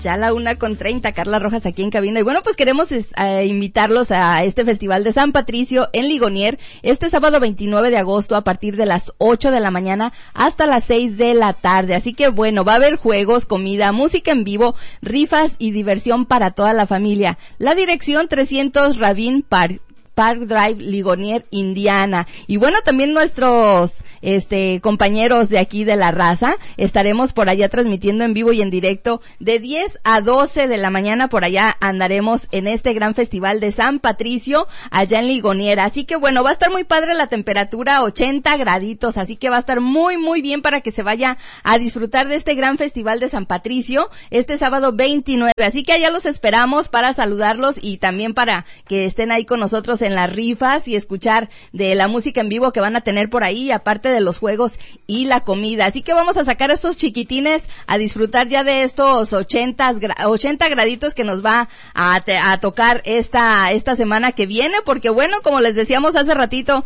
Ya la 1:30, Carla Rojas aquí en cabina. Y bueno, pues queremos invitarlos a este Festival de San Patricio en Ligonier, este sábado 29 de agosto a partir de las 8 de la mañana hasta las 6 de la tarde. Así que bueno, va a haber juegos, comida, música en vivo, rifas y diversión para toda la familia. La dirección 300 Rabin Park Drive, Ligonier, Indiana. Y bueno, también nuestros compañeros de aquí de La Raza estaremos por allá transmitiendo en vivo y en directo de 10 a 12 de la mañana. Por allá andaremos en este gran festival de San Patricio allá en Ligonier. Así que bueno, va a estar muy padre la temperatura, 80 graditos, así que va a estar muy muy bien para que se vaya a disfrutar de este gran festival de San Patricio este sábado 29. Así que allá los esperamos para saludarlos y también para que estén ahí con nosotros en las rifas y escuchar de la música en vivo que van a tener por ahí, aparte de los juegos y la comida. Así que vamos a sacar a estos chiquitines a disfrutar ya de estos 80 graditos que nos va a tocar esta semana que viene, porque bueno, como les decíamos hace ratito,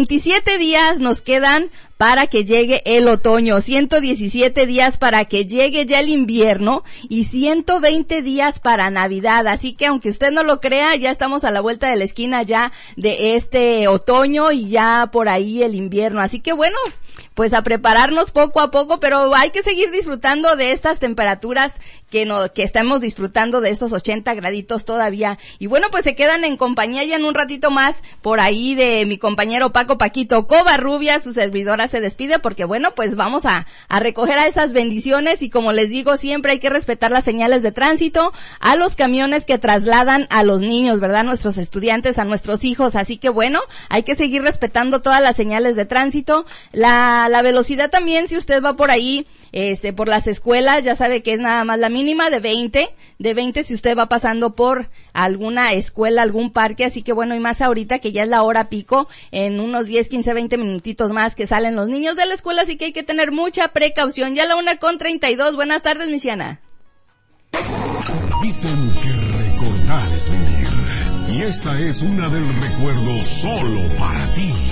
27 días nos quedan para que llegue el otoño, 117 días para que llegue ya el invierno y 120 días para Navidad. Así que aunque usted no lo crea, ya estamos a la vuelta de la esquina ya de este otoño y ya por ahí el invierno. Así que bueno, pues a prepararnos poco a poco, pero hay que seguir disfrutando de estas temperaturas que estamos disfrutando de estos 80 graditos todavía. Y bueno, pues se quedan en compañía ya en un ratito más por ahí de mi compañero Paquito Covarrubias. Su servidora se despide porque bueno, pues vamos a recoger a esas bendiciones y como les digo siempre hay que respetar las señales de tránsito, a los camiones que trasladan a los niños, ¿verdad? Nuestros estudiantes, a nuestros hijos. Así que bueno, hay que seguir respetando todas las señales de tránsito. La velocidad también, si usted va por ahí, por las escuelas, ya sabe que es nada más la mínima de 20 si usted va pasando por alguna escuela, algún parque. Así que bueno, y más ahorita que ya es la hora pico, en unos 10, 15, 20 minutitos más que salen los niños de la escuela, así que hay que tener mucha precaución. Ya la 1:32, buenas tardes, Michiana. Dicen que recordar es vivir, y esta es una del recuerdo solo para ti.